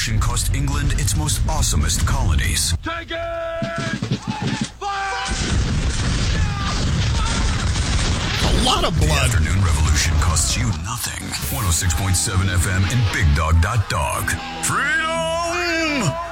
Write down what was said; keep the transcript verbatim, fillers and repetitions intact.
Revolution cost England its most awesomest colonies. Take it! Fire! A lot of blood. The afternoon revolution costs you nothing. one oh six point seven F M and big dog dot dog. Freedom!